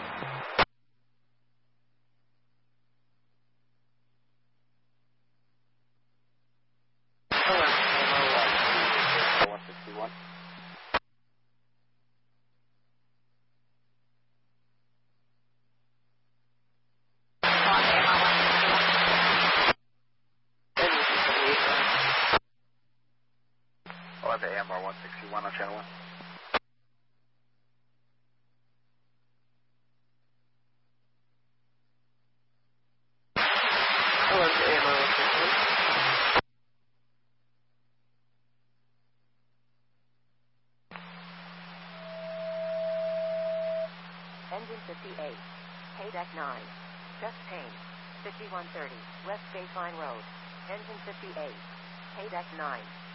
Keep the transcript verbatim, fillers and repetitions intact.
one sixty-one. Eleven A M R one sixty-one on channel one. Eleven A M R one sixty-one. Engine fifty-eight. Haydeck nine. Just Payne. fifty-one thirty. West Baseline Road. Engine fifty-eight. Haydeck nine.